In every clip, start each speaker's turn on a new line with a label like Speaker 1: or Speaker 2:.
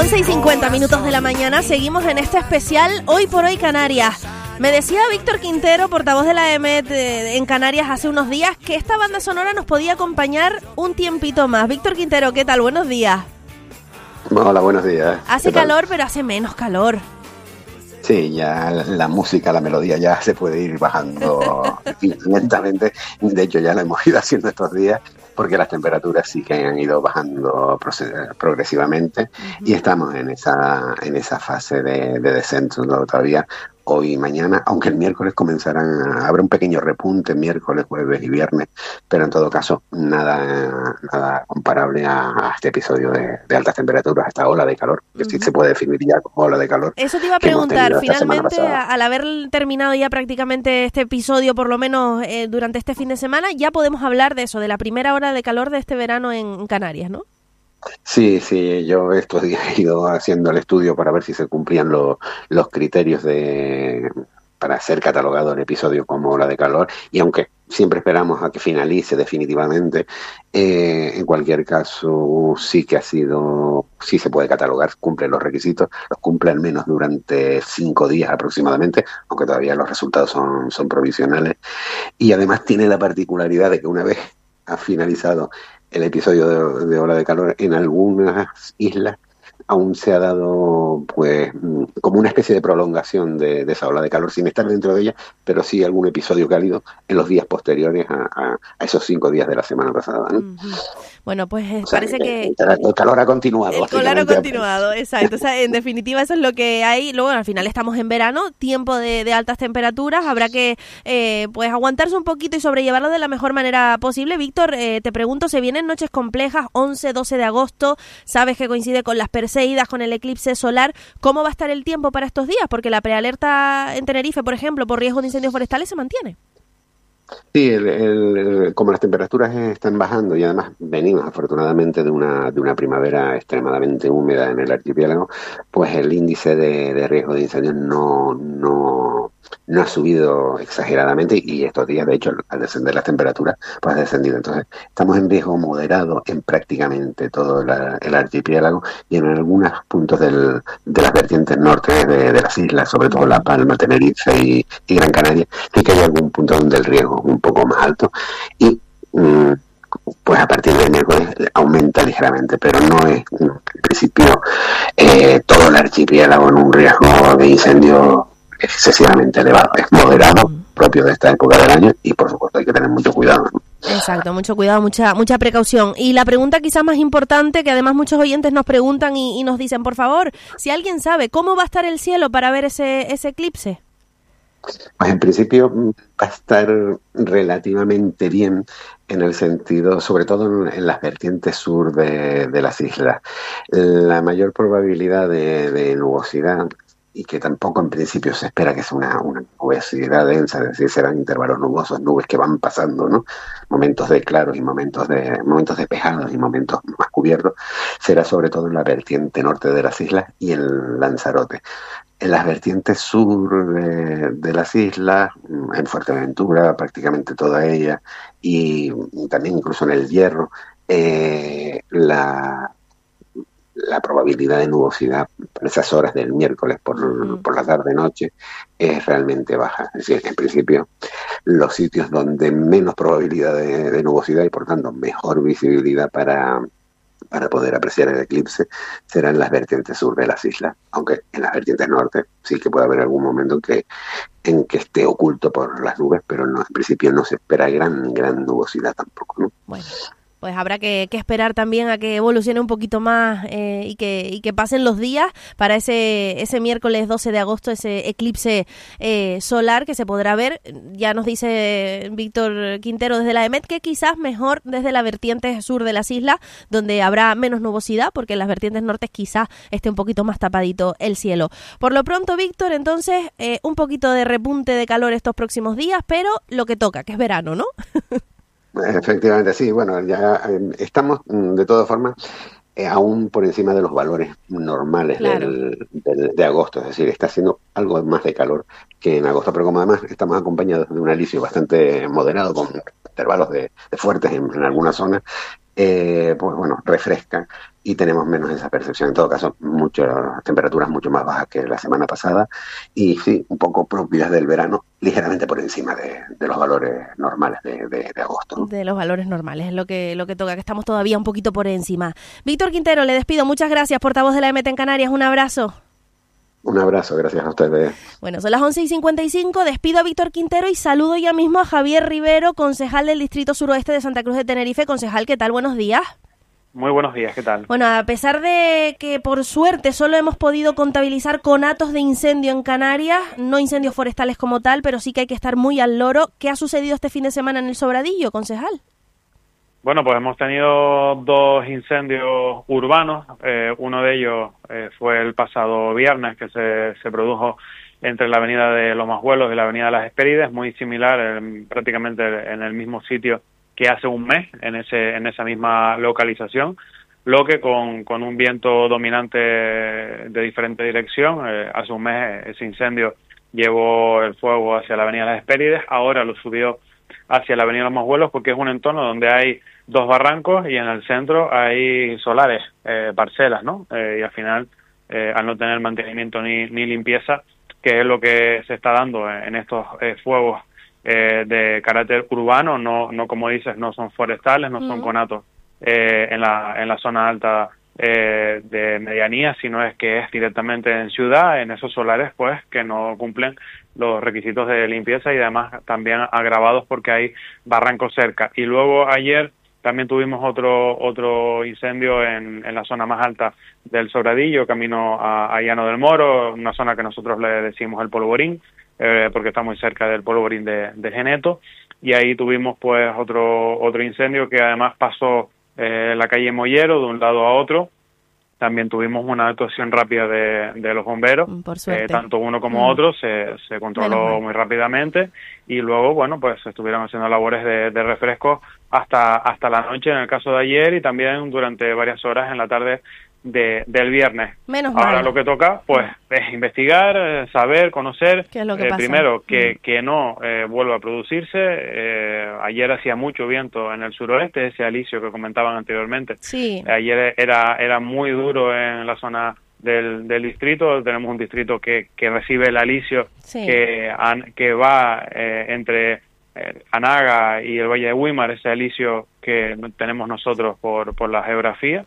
Speaker 1: 11:50 de la mañana, seguimos en este especial Hoy por Hoy Canarias. Me decía Víctor Quintero, portavoz de la EMET en Canarias hace unos días, que esta banda sonora nos podía acompañar un tiempito más. Víctor Quintero, ¿qué tal? Buenos días.
Speaker 2: Hola, buenos días.
Speaker 1: Hace calor, pero hace menos calor.
Speaker 2: Sí, ya la música, la melodía ya se puede ir bajando lentamente. De hecho, ya lo hemos ido haciendo estos días porque las temperaturas sí que han ido bajando progresivamente y estamos en esa fase de descenso, ¿no? Todavía hoy y mañana, aunque el miércoles habrá un pequeño repunte, miércoles, jueves y viernes, pero en todo caso nada comparable a este episodio de altas temperaturas, esta ola de calor, que sí se puede definir ya como ola de calor.
Speaker 1: Eso te iba a preguntar, finalmente, al haber terminado ya prácticamente este episodio, por lo menos durante este fin de semana, ya podemos hablar de eso, de la primera ola de calor de este verano en Canarias, ¿no?
Speaker 2: Sí, yo estos días he ido haciendo el estudio para ver si se cumplían los criterios para ser catalogado el episodio como ola de calor, y aunque siempre esperamos a que finalice definitivamente, en cualquier caso sí se puede catalogar, cumple los requisitos, los cumple al menos durante 5 días aproximadamente, aunque todavía los resultados son provisionales, y además tiene la particularidad de que una vez ha finalizado el episodio de ola de calor, en algunas islas aún se ha dado pues como una especie de prolongación de esa ola de calor, sin estar dentro de ella, pero sí algún episodio cálido en los días posteriores a esos 5 días de la semana pasada, ¿no?
Speaker 1: Bueno, pues parece que
Speaker 2: el calor ha continuado.
Speaker 1: El calor ha continuado, exacto. O sea, en definitiva eso es lo que hay. Luego al final estamos en verano, tiempo de altas temperaturas, habrá que pues aguantarse un poquito y sobrellevarlo de la mejor manera posible. Víctor, te pregunto, se vienen noches complejas, 11, 12 de agosto, sabes que coincide con las Perseidas, con el eclipse solar. ¿Cómo va a estar el tiempo para estos días? Porque la prealerta en Tenerife, por ejemplo, por riesgo de incendios forestales se mantiene.
Speaker 2: Sí, como las temperaturas están bajando y además venimos afortunadamente de una primavera extremadamente húmeda en el archipiélago, pues el índice de riesgo de incendios no ha subido exageradamente, y estos días, de hecho, al descender las temperaturas, pues ha descendido. Entonces, estamos en riesgo moderado en prácticamente todo el archipiélago, y en algunos puntos de las vertientes norte de las islas, sobre todo La Palma, Tenerife y Gran Canaria, sí que hay algún punto donde el riesgo es un poco más alto, y pues a partir de miércoles aumenta ligeramente, pero no es en principio todo el archipiélago en un riesgo de incendio excesivamente elevado. Es moderado, propio de esta época del año, y por supuesto hay que tener mucho cuidado, ¿no?
Speaker 1: Exacto, mucho cuidado, mucha precaución. Y la pregunta quizás más importante, que además muchos oyentes nos preguntan y nos dicen, por favor, si alguien sabe cómo va a estar el cielo para ver ese eclipse.
Speaker 2: Pues en principio va a estar relativamente bien, en el sentido, sobre todo en las vertientes sur de las islas. La mayor probabilidad de nubosidad, y que tampoco en principio se espera que sea una nubosidad densa, es decir, serán intervalos nubosos, nubes que van pasando, ¿no? Momentos de claros y momentos despejados y momentos más cubiertos, será sobre todo en la vertiente norte de las islas y en Lanzarote. En las vertientes sur de las islas, en Fuerteventura, prácticamente toda ella, y también incluso en el Hierro, la probabilidad de nubosidad por esas horas del miércoles por la tarde-noche es realmente baja. Es decir, en principio, los sitios donde menos probabilidad de nubosidad y por tanto mejor visibilidad para poder apreciar el eclipse serán las vertientes sur de las islas, aunque en las vertientes norte sí que puede haber algún momento en que esté oculto por las nubes, pero no, en principio no se espera gran nubosidad tampoco, ¿no?
Speaker 1: Bueno, pues habrá que esperar también a que evolucione un poquito más y que pasen los días para ese miércoles 12 de agosto, ese eclipse solar que se podrá ver. Ya nos dice Víctor Quintero desde la EMET que quizás mejor desde la vertiente sur de las islas, donde habrá menos nubosidad, porque en las vertientes nortes quizás esté un poquito más tapadito el cielo. Por lo pronto, Víctor, entonces un poquito de repunte de calor estos próximos días, pero lo que toca, que es verano, ¿no?
Speaker 2: Efectivamente, sí. Bueno, ya estamos de todas formas aún por encima de los valores normales, claro, de agosto. Es decir, está haciendo algo más de calor que en agosto, pero como además estamos acompañados de un alisio bastante moderado, con intervalos de fuertes en algunas zonas, pues bueno, refresca y tenemos menos esa percepción. En todo caso, temperaturas mucho más bajas que la semana pasada y sí, un poco propias del verano, ligeramente por encima de los valores normales de agosto, ¿no?
Speaker 1: De los valores normales, es lo que toca, que estamos todavía un poquito por encima. Víctor Quintero, le despido. Muchas gracias, portavoz de la EMT en Canarias. Un abrazo.
Speaker 2: Un abrazo, gracias a ustedes.
Speaker 1: Bueno, son las 11:55, despido a Víctor Quintero y saludo ya mismo a Javier Rivero, concejal del Distrito Suroeste de Santa Cruz de Tenerife. Concejal, ¿qué tal? Buenos días.
Speaker 3: Muy buenos días, ¿qué tal?
Speaker 1: Bueno, a pesar de que por suerte solo hemos podido contabilizar conatos de incendio en Canarias, no incendios forestales como tal, pero sí que hay que estar muy al loro. ¿Qué ha sucedido este fin de semana en el Sobradillo, concejal?
Speaker 3: Bueno, pues hemos tenido 2 incendios urbanos. Uno de ellos fue el pasado viernes, que se produjo entre la avenida de Los Majuelos y la avenida de las Hespérides, muy similar, prácticamente en el mismo sitio que hace un mes, en esa misma localización, lo que con un viento dominante de diferente dirección. Hace un mes ese incendio llevó el fuego hacia la avenida de las Hespérides, ahora lo subió hacia la avenida de Los Majuelos, porque es un entorno donde hay 2 barrancos y en el centro hay solares, parcelas, ¿no? Y al final, al no tener mantenimiento ni limpieza, que es lo que se está dando en estos fuegos de carácter urbano, no como dices, no son forestales, no son conatos en la zona alta de medianía, sino es que es directamente en ciudad, en esos solares pues que no cumplen los requisitos de limpieza y además también agravados porque hay barrancos cerca. Y luego ayer también tuvimos otro incendio en la zona más alta del Sobradillo, camino a Llano del Moro, una zona que nosotros le decimos el Polvorín, porque está muy cerca del Polvorín de Geneto, y ahí tuvimos pues otro incendio que además pasó la calle Mollero de un lado a otro. También tuvimos una actuación rápida de los bomberos,
Speaker 1: por suerte.
Speaker 3: Tanto uno como otro se controló muy rápidamente, y luego, bueno, pues estuvieron haciendo labores de refresco hasta la noche en el caso de ayer y también durante varias horas en la tarde del viernes. Ahora lo que toca, pues, es investigar, saber, conocer,
Speaker 1: ¿qué es lo que pasa?
Speaker 3: Primero, que no vuelva a producirse. Ayer hacía mucho viento en el suroeste, ese alisio que comentaban anteriormente.
Speaker 1: Sí.
Speaker 3: Ayer era muy duro en la zona del distrito. Tenemos un distrito que recibe el alisio,
Speaker 1: sí,
Speaker 3: que va entre Anaga y el Valle de Güímar, ese alisio que tenemos nosotros por la geografía,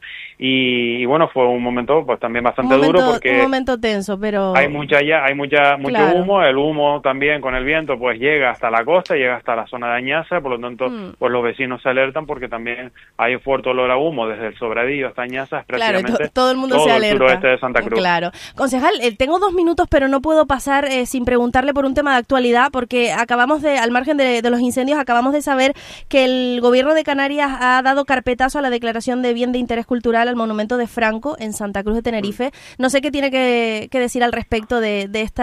Speaker 3: y bueno, fue un momento pues también bastante duro porque
Speaker 1: un momento tenso, pero
Speaker 3: hay mucho
Speaker 1: claro,
Speaker 3: humo. El humo también con el viento pues llega hasta la costa, llega hasta la zona de Añaza, por lo tanto pues los vecinos se alertan porque también hay un fuerte olor a humo desde el Sobradillo hasta Añaza, es prácticamente
Speaker 1: claro, todo el mundo se alerta.
Speaker 3: El suroeste de Santa Cruz.
Speaker 1: Claro. Concejal, tengo 2 minutos, pero no puedo pasar sin preguntarle por un tema de actualidad, porque al margen de los incendios, acabamos de saber que el gobierno de Canarias ha dado carpetazo a la declaración de bien de interés cultural al monumento de Franco en Santa Cruz de Tenerife. No sé qué tiene que decir al respecto de esto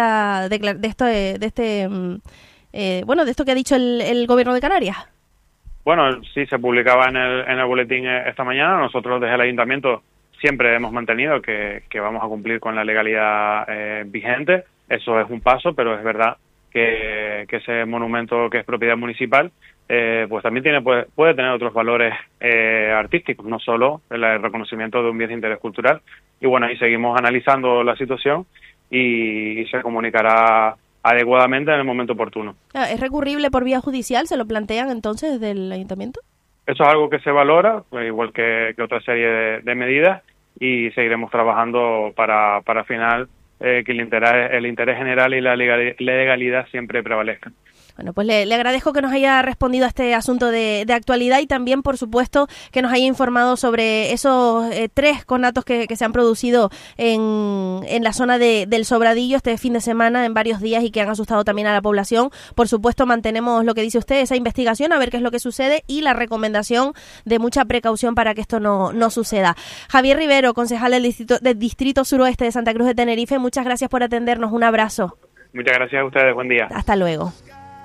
Speaker 1: que ha dicho el gobierno de Canarias.
Speaker 3: Bueno, sí, se publicaba en el boletín esta mañana. Nosotros desde el ayuntamiento siempre hemos mantenido que vamos a cumplir con la legalidad vigente. Eso es un paso, pero es verdad que ese monumento que es propiedad municipal pues también puede tener otros valores artísticos, no solo el reconocimiento de un bien de interés cultural. Y bueno, ahí seguimos analizando la situación y se comunicará adecuadamente en el momento oportuno.
Speaker 1: ¿Es recurrible por vía judicial? ¿Se lo plantean entonces desde el ayuntamiento?
Speaker 3: Eso es algo que se valora, igual que otra serie de medidas, y seguiremos trabajando para al final que el interés general y la legalidad siempre prevalezcan.
Speaker 1: Bueno, pues le agradezco que nos haya respondido a este asunto de actualidad y también, por supuesto, que nos haya informado sobre esos 3 conatos que se han producido en la zona del Sobradillo este fin de semana en varios días y que han asustado también a la población. Por supuesto, mantenemos lo que dice usted, esa investigación, a ver qué es lo que sucede y la recomendación de mucha precaución para que esto no suceda. Javier Rivero, concejal del Distrito Suroeste de Santa Cruz de Tenerife, muchas gracias por atendernos. Un abrazo.
Speaker 3: Muchas gracias a ustedes. Buen día.
Speaker 1: Hasta luego.